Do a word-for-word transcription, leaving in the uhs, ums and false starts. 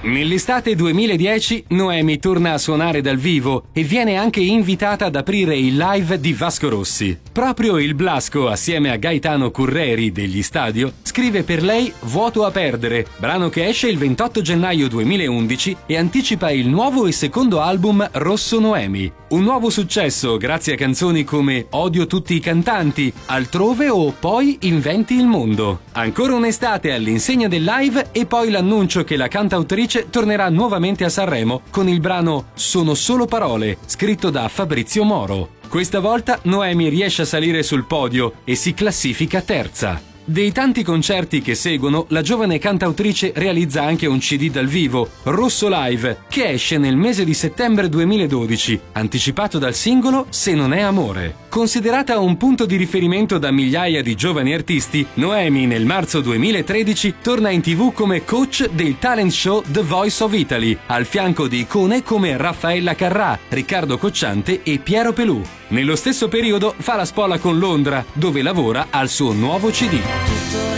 Nell'estate duemiladieci Noemi torna a suonare dal vivo e viene anche invitata ad aprire il live di Vasco Rossi. Proprio il Blasco, assieme a Gaetano Curreri degli Stadio, scrive per lei Vuoto a perdere, brano che esce il ventotto gennaio duemilaundici e anticipa il nuovo e secondo album Rosso Noemi. Un nuovo successo grazie a canzoni come Odio tutti i cantanti, Altrove o Poi inventi il mondo. Ancora un'estate all'insegna del live e poi l'annuncio che la cantautrice tornerà nuovamente a Sanremo con il brano Sono solo parole, scritto da Fabrizio Moro. Questa volta Noemi riesce a salire sul podio e si classifica terza. Dei tanti concerti che seguono, la giovane cantautrice realizza anche un C D dal vivo, Rosso Live, che esce nel mese di settembre duemiladodici, anticipato dal singolo Se non è amore. Considerata un punto di riferimento da migliaia di giovani artisti, Noemi nel marzo duemilatredici torna in tivù come coach del talent show The Voice of Italy, al fianco di icone come Raffaella Carrà, Riccardo Cocciante e Piero Pelù. Nello stesso periodo fa la spola con Londra, dove lavora al suo nuovo C D.